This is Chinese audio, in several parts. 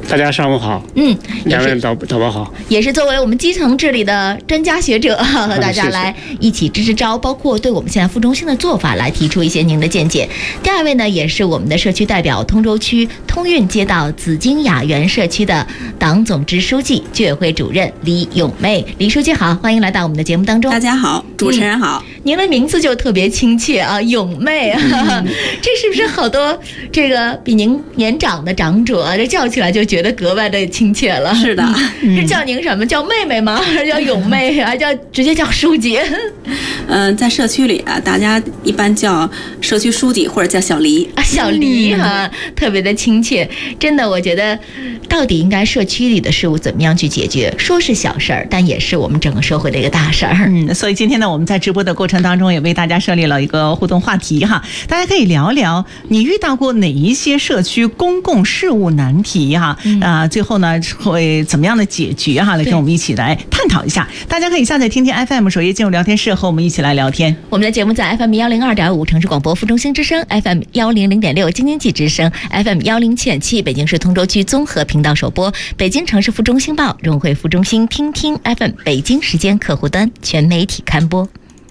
大家上午好。两位导播好。 也是作为我们基层治理的专家学者，和大家来一起支支招，包括对我们现在副中心的做法来提出一些您的见解。第二位呢，也是我们的社区代表，通州区通运街道紫金雅园社区的党总支书记、居委会主任李咏妹。李书记好，欢迎来到我们的节目当中。 大家好，主持人好。 您的名字就特别亲切啊，咏妹啊，这是不是好多这个比您年长的长者，这叫起来就觉得格外的亲切了？ 是的， 是叫您什么？叫妹妹吗？还是叫咏妹？还叫直接叫书记？ 在社区里啊，大家一般叫社区书记或者叫小黎啊，小黎哈，特别的亲切。真的，我觉得到底应该社区里的事物怎么样去解决？说是小事儿，但也是我们整个社会的一个大事儿。 所以今天呢，我们在直播的过程当中也为大家设立了一个互动话题哈，大家可以聊聊你遇到过哪一些社区公共事务难题哈，最后呢会怎么样的解决哈，来跟我们一起来探讨一下。大家可以下载听听 FM 首页进入聊天室，和我们一起来聊天。 我们的节目在 FM 102.5城市广播副中心之声， FM 100.6京津冀之声， FM 107.7北京市通州区综合频道首播，北京城市副中心报、融汇副中心听听 FM 北京时间客户端全媒体刊播。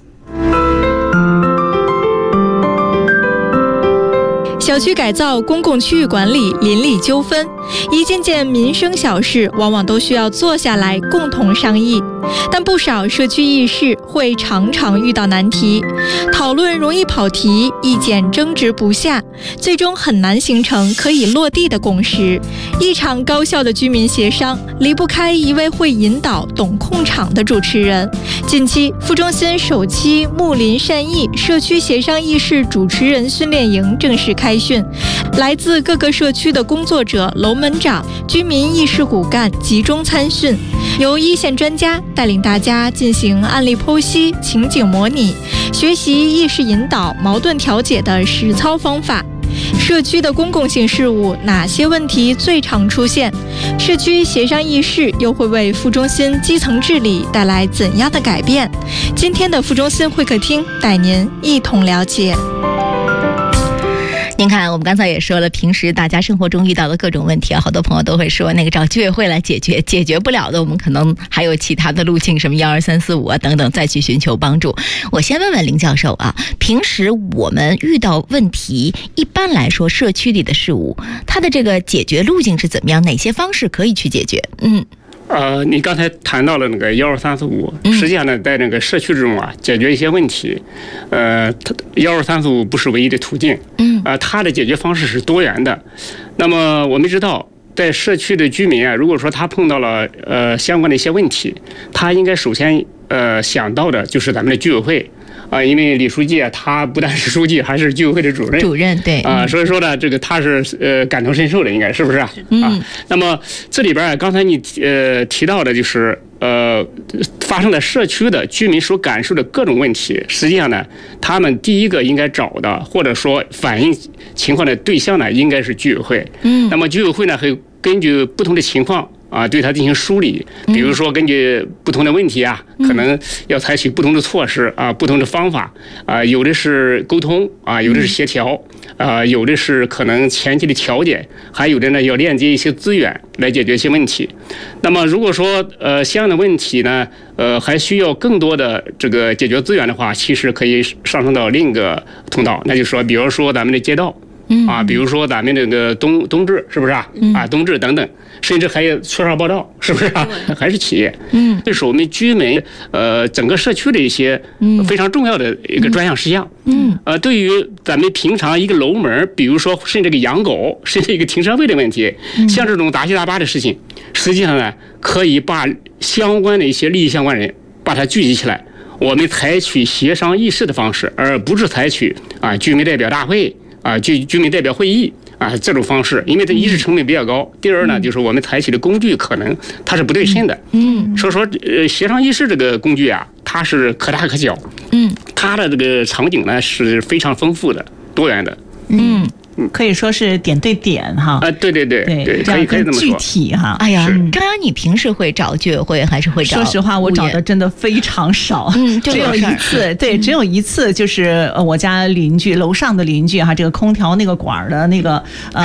小区改造、公共区域管理、邻里纠纷，一件件民生小事往往都需要坐下来共同商议，但不少社区议事会常常遇到难题，讨论容易跑题，意见争执不下，最终很难形成可以落地的共识。一场高效的居民协商离不开一位会引导、懂控场的主持人。近期副中心首期睦邻善议社区协商议事主持人训练营正式开训，来自各个社区的工作者、楼门长、居民议事骨干集中参训，由一线专家带领大家进行案例剖析、情景模拟，学习议事引导、矛盾调解的实操方法。社区的公共性事务哪些问题最常出现？社区协商议事又会为副中心基层治理带来怎样的改变？今天的副中心会客厅带您一同了解。 您看，我们刚才也说了，平时大家生活中遇到的各种问题啊，好多朋友都会说那个找居委会来解决，解决不了的，我们可能还有其他的路径，什么12345啊等等，再去寻求帮助。我先问问林教授啊，平时我们遇到问题，一般来说社区里的事务，它的这个解决路径是怎么样？哪些方式可以去解决？ 你刚才谈到了那个12345，实际上呢，在那个社区之中啊，解决一些问题，12345不是唯一的途径，它的解决方式是多元的。那么我们知道，在社区的居民啊，如果说他碰到了相关的一些问题，他应该首先想到的就是咱们的居委会。因为李书记啊，他不但是书记，还是居委会的主任。对所以说呢，这个他是感同身受的，应该是不是啊？那么这里边刚才你提到的就是发生在社区的居民所感受的各种问题，实际上呢，他们第一个应该找的或者说反映情况的对象呢，应该是居委会。那么居委会呢，会根据不同的情况对它进行梳理，比如说根据不同的问题啊，可能要采取不同的措施不同的方法有的是沟通有的是协调有的是可能前期的调解，还有的呢要链接一些资源来解决一些问题。那么如果说相应的问题呢还需要更多的这个解决资源的话，其实可以上升到另一个通道，那就是说，比如说咱们的街道。比如说咱们这个冬至是不是冬至等等，甚至还有缺少报道，是不是还是企业，这是我们居民整个社区的一些非常重要的一个专项事项。对于咱们平常一个楼门，比如说甚至个养狗，甚至一个停车位的问题，像这种杂七杂八的事情，实际上呢，可以把相关的一些利益相关人把它聚集起来，我们采取协商议事的方式，而不是采取居民代表大会。居民代表会议这种方式，因为它一是成本比较高，第二呢，就是我们采取的工具可能它是不对称的。所以说协商议事这个工具啊，它是可大可小。它的这个场景呢是非常丰富的、多元的。 可以说是点对点哈。 对，可以这么说。 具体哈。 哎呀，张扬，你平时会找居委会还是会找？ 说实话，我找的真的非常少，只有一次。对，只有一次，就是我家邻居楼上的邻居这个空调那个管的那个